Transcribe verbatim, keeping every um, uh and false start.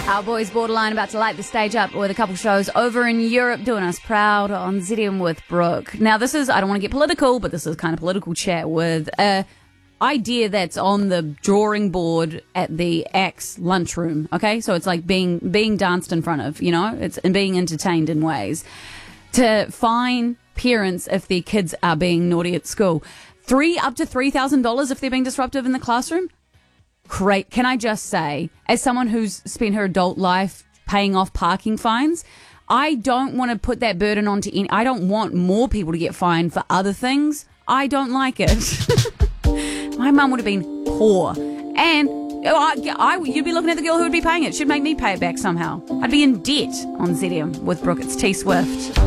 Our boys Borderline about to light the stage up with a couple shows over in Europe, doing us proud on Z D M with Brooke. Now, this is, I don't want to get political, but this is kind of political chat with a idea that's on the drawing board at the Axe lunchroom, okay? So it's like being being danced in front of, you know? It's and being entertained in ways. To fine parents if their kids are being naughty at school. Three, up to three thousand dollars if they're being disruptive in the classroom. Great. Can I just say, as someone who's spent her adult life paying off parking fines, I don't want to put that burden onto any. I don't want more people to get fined for other things. I don't like it. My mum would have been poor. And I, I, you'd be looking at the girl who would be paying it. She'd make me pay it back somehow. I'd be in debt on Z D M with Brooke. It's T Swift.